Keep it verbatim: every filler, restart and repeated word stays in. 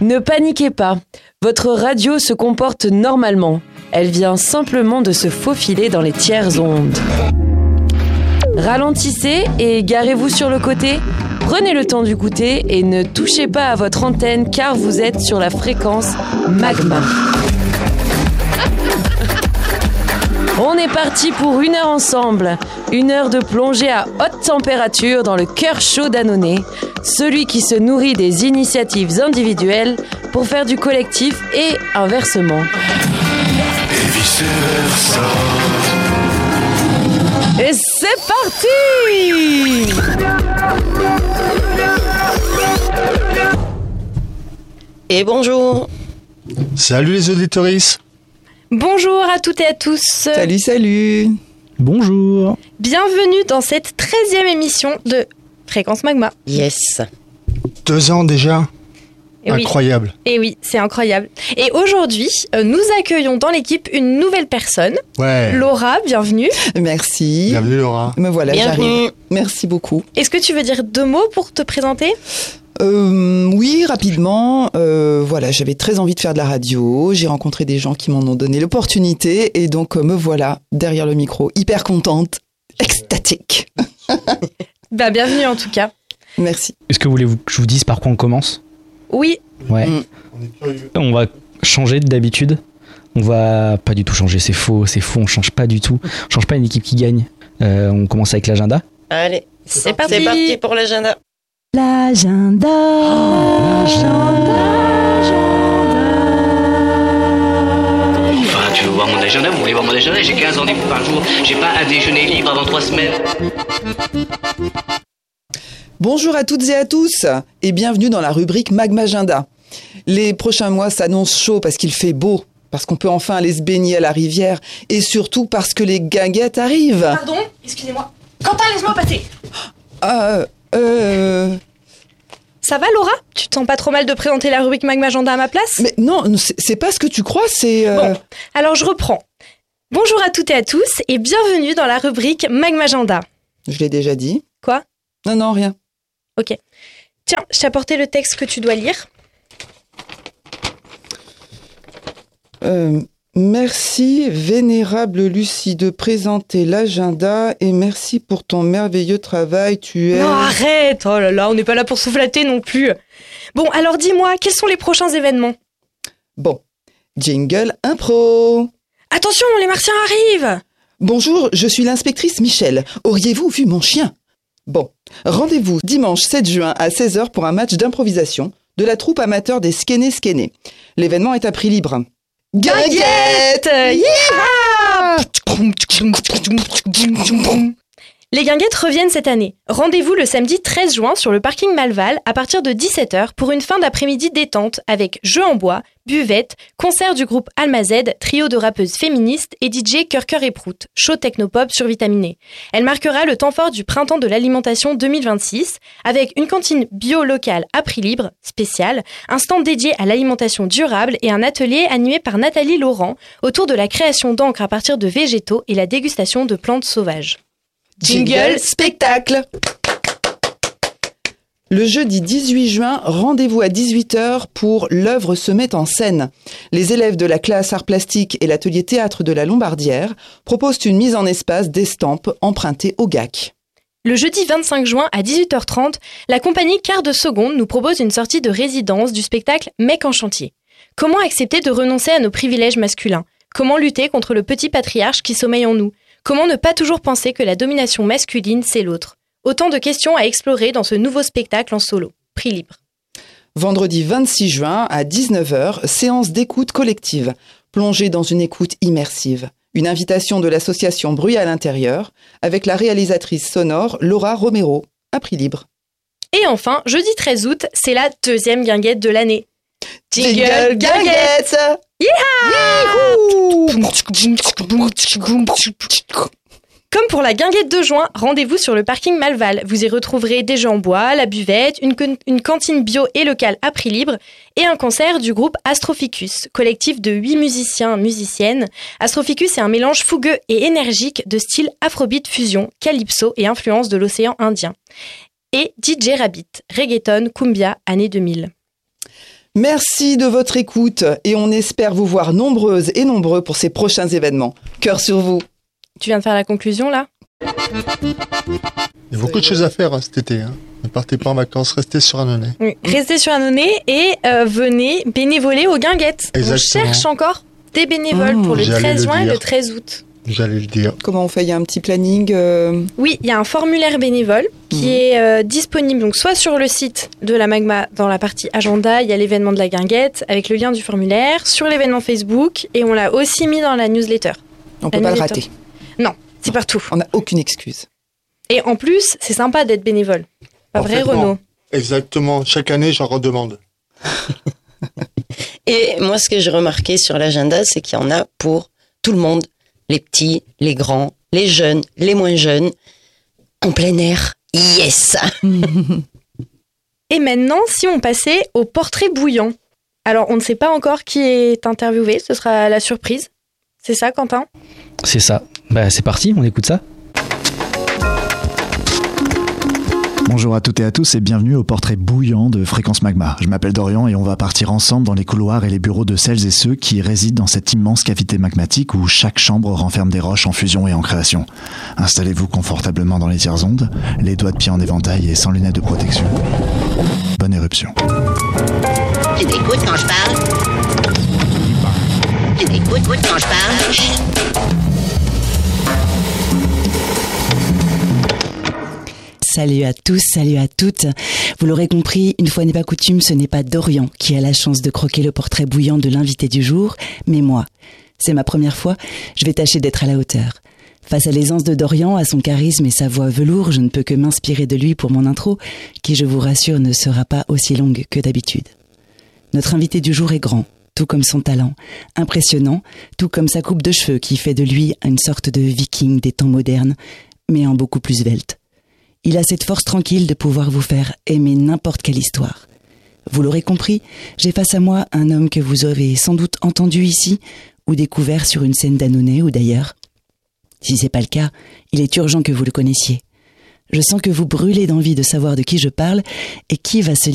Ne paniquez pas, votre radio se comporte normalement. Elle vient simplement de se faufiler dans les tiers ondes. Ralentissez et garez-vous sur le côté. Prenez le temps d'écouter et ne touchez pas à votre antenne car vous êtes sur la fréquence Magma. On est parti pour une heure ensemble. Une heure de plongée à haute température dans le cœur chaud d'Annonay. Celui qui se nourrit des initiatives individuelles pour faire du collectif et inversement. Et vice versa. Et c'est parti! Et bonjour. Salut les auditoristes. Bonjour à toutes et à tous. Salut, salut. Bonjour. Bienvenue dans cette treizième émission de Fréquence Magma. Yes. Deux ans déjà. Et Incroyable. Oui. Et oui, c'est incroyable. Et aujourd'hui, euh, nous accueillons dans l'équipe une nouvelle personne. Ouais. Laura, bienvenue. Merci. Bienvenue Laura. Me voilà, Bienvenue. j'arrive. Merci beaucoup. Est-ce que tu veux dire deux mots pour te présenter ? Euh, oui, rapidement. Euh, voilà, j'avais très envie de faire de la radio. J'ai rencontré des gens qui m'en ont donné l'opportunité. Et donc, euh, me voilà derrière le micro, hyper contente, extatique. Bah, bienvenue en tout cas. Merci. Est-ce que vous voulez que je vous dise par quoi on commence ? Oui. Ouais. Mm. On est curieux. On va changer d'habitude. On va pas du tout changer, c'est faux, c'est faux, on change pas du tout. On change pas une équipe qui gagne. Euh, on commence avec l'agenda. Allez, C'est parti. C'est parti pour l'agenda. L'agenda, l'agenda, Enfin, tu veux voir mon agenda, vous voulez voir mon agenda, j'ai quinze rendez-vous par jour, j'ai pas un déjeuner libre avant trois semaines. Bonjour à toutes et à tous et bienvenue dans la rubrique Magmagenda. Les prochains mois s'annoncent chauds parce qu'il fait beau, parce qu'on peut enfin aller se baigner à la rivière et surtout parce que les guinguettes arrivent. Pardon, excusez-moi. Quentin, laisse-moi passer. Euh... euh... Ça va Laura ? Tu te sens pas trop mal de présenter la rubrique Magmagenda à ma place ? Mais non, c'est, c'est pas ce que tu crois, c'est... Euh... Bon, alors je reprends. Bonjour à toutes et à tous et bienvenue dans la rubrique Magmagenda. Je l'ai déjà dit. Quoi ? Non, non, rien. Ok. Tiens, je t'ai apporté le texte que tu dois lire. Euh, merci, vénérable Lucie, de présenter l'agenda et merci pour ton merveilleux travail. Tu es... Non, arrête. Oh là là, on n'est pas là pour se flatter non plus. Bon, alors dis-moi, quels sont les prochains événements ? Bon, jingle impro. Attention, les martiens arrivent. Bonjour, je suis l'inspectrice Michel. Auriez-vous vu mon chien ? Bon, rendez-vous dimanche sept juin à seize heures pour un match d'improvisation de la troupe amateur des Skene Skene. L'événement est à prix libre. Guinguette ! Les guinguettes reviennent cette année. Rendez-vous le samedi treize juin sur le parking Malval à partir de dix-sept heures pour une fin d'après-midi détente avec jeux en bois, buvette, concert du groupe Almazed, trio de rappeuses féministes et D J Cœur Cœur et Prout, show technopop survitaminé. Elle marquera le temps fort du printemps de l'alimentation deux mille vingt-six avec une cantine bio locale à prix libre, spéciale, un stand dédié à l'alimentation durable et un atelier animé par Nathalie Laurent autour de la création d'encre à partir de végétaux et la dégustation de plantes sauvages. Jingle spectacle. Le jeudi dix-huit juin, rendez-vous à dix-huit heures pour l'œuvre se met en scène. Les élèves de la classe art plastique et l'atelier théâtre de la Lombardière proposent une mise en espace d'estampes empruntées au G A C. Le jeudi vingt-cinq juin à dix-huit heures trente, la compagnie Quart de Seconde nous propose une sortie de résidence du spectacle Mec en chantier. Comment accepter de renoncer à nos privilèges masculins ? Comment lutter contre le petit patriarche qui sommeille en nous ? Comment ne pas toujours penser que la domination masculine, c'est l'autre ? Autant de questions à explorer dans ce nouveau spectacle en solo. Prix libre. Vendredi vingt-six juin à dix-neuf heures, séance d'écoute collective. Plongée dans une écoute immersive. Une invitation de l'association Bruit à l'intérieur avec la réalisatrice sonore Laura Romero. À prix libre. Et enfin, jeudi treize août, c'est la deuxième guinguette de l'année. Jingle guinguette. Comme pour la guinguette de juin, rendez-vous sur le parking Malval. Vous y retrouverez des jeux en bois, la buvette, une, con- une cantine bio et locale à prix libre et un concert du groupe Astroficus, collectif de huit musiciens musiciennes. Astroficus est un mélange fougueux et énergique de style afrobeat fusion, calypso et influence de l'océan Indien. Et D J Rabbit, reggaeton, cumbia, année deux mille. Merci de votre écoute et on espère vous voir nombreuses et nombreux pour ces prochains événements. Cœur sur vous. Tu viens de faire la conclusion là ? Il y a beaucoup de choses à faire hein, cet été. Hein. Ne partez pas en vacances, restez sur Annonay. Oui. Restez sur Annonay et euh, venez bénévoler aux Guinguettes. Exactement. On cherche encore des bénévoles Mmh, pour le j'allais treize le juin et dire. le treize août. J'allais le dire. Comment on fait ? Il y a un petit planning euh... Oui, il y a un formulaire bénévole qui Mmh. est euh, disponible donc soit sur le site de la Magma dans la partie agenda, il y a l'événement de la Guinguette avec le lien du formulaire, sur l'événement Facebook et on l'a aussi mis dans la newsletter. On peut La pas le newsletter. rater. Non, c'est partout. On n'a aucune excuse. Et en plus, c'est sympa d'être bénévole. Pas vrai Parfaitement. Renaud ? Exactement. Chaque année, j'en redemande. Et moi, ce que j'ai remarqué sur l'agenda, c'est qu'il y en a pour tout le monde. Les petits, les grands, les jeunes, les moins jeunes. En plein air. Yes! Et maintenant, si on passait au portrait bouillant. Alors, on ne sait pas encore qui est interviewé, ce sera la surprise. C'est ça, Quentin ? C'est ça. Bah c'est parti, on écoute ça. Bonjour à toutes et à tous et bienvenue au portrait bouillant de Fréquence Magma. Je m'appelle Dorian et on va partir ensemble dans les couloirs et les bureaux de celles et ceux qui résident dans cette immense cavité magmatique où chaque chambre renferme des roches en fusion et en création. Installez-vous confortablement dans les tiers-ondes, les doigts de pied en éventail et sans lunettes de protection. Bonne éruption. Tu m'écoutes quand je parle? Tu m'écoutes quand je parle? Chut. Salut à tous, salut à toutes. Vous l'aurez compris, une fois n'est pas coutume, ce n'est pas Dorian qui a la chance de croquer le portrait bouillant de l'invité du jour, mais moi. C'est ma première fois, je vais tâcher d'être à la hauteur. Face à l'aisance de Dorian, à son charisme et sa voix velours, je ne peux que m'inspirer de lui pour mon intro, qui, je vous rassure, ne sera pas aussi longue que d'habitude. Notre invité du jour est grand, tout comme son talent, impressionnant, tout comme sa coupe de cheveux qui fait de lui une sorte de viking des temps modernes, mais en beaucoup plus svelte. Il a cette force tranquille de pouvoir vous faire aimer n'importe quelle histoire. Vous l'aurez compris, j'ai face à moi un homme que vous avez sans doute entendu ici ou découvert sur une scène d'Annonay ou d'ailleurs. Si c'est pas le cas, il est urgent que vous le connaissiez. Je sens que vous brûlez d'envie de savoir de qui je parle et qui va se